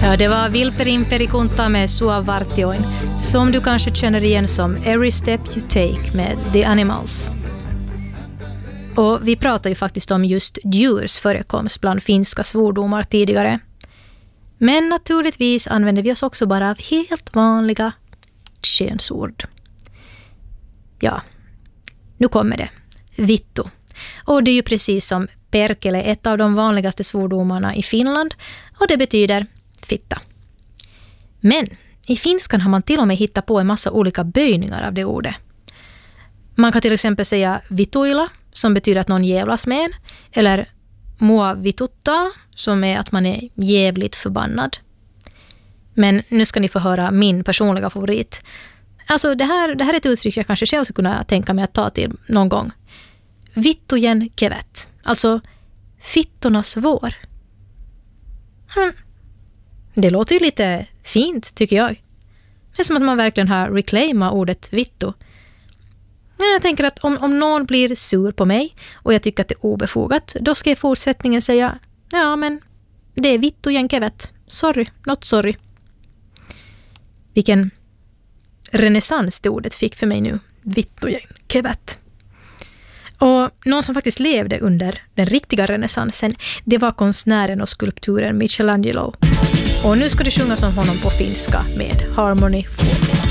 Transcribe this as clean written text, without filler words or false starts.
Ja, det var Vilperin Perikunta med Sua Vartioin, som du kanske känner igen som Every Step You Take med The Animals. Och vi pratar ju faktiskt om just djurs förekomst bland finska svordomar tidigare. Men naturligtvis använder vi oss också bara av helt vanliga könsord. Ja, nu kommer det. Vittu. Och det är ju precis som perkele ett av de vanligaste svordomarna i Finland, och det betyder fitta. Men i finskan har man till och med hittat på en massa olika böjningar av det ordet. Man kan till exempel säga vituilla, som betyder att någon jävlas med en, eller mua vitutta, som är att man är jävligt förbannad. Men nu ska ni få höra min personliga favorit. Alltså det här är ett uttryck jag kanske själv skulle kunna tänka mig att ta till någon gång. Vittujen kevet, alltså fittornas vår. Det låter ju lite fint, tycker jag. Det är som att man verkligen har reclaimat ordet vittu. Jag tänker att om någon blir sur på mig och jag tycker att det är obefogat, då ska jag i fortsättningen säga, ja men det är vittujen kevet. Sorry, not sorry. Vilken renässans det ordet fick för mig nu. Vittujen kevet. Och någon som faktiskt levde under den riktiga renässansen, det var konstnären och skulpturen Michelangelo. Och nu ska det sjungas om honom på finska med Harmony Formula.